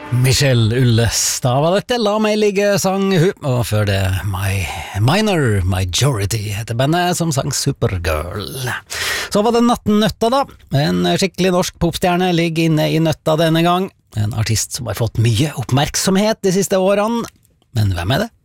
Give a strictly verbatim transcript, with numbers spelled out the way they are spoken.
Michelle Ullestad var dette, La meg ligge sang hun, og før det My Minor Majority heter bandet som sang Supergirl. Så var det Nattnøtta da, en skikkelig norsk popstjerne ligger inne i nøtta denne gang, en artist som har fått mye oppmerksomhet de siste årene, men hvem er det?